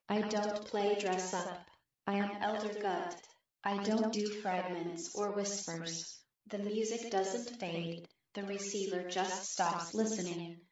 I don't play dress up. I am Elder Gut. I don't do fragments or whispers. The music doesn't fade. The receiver just stops listening.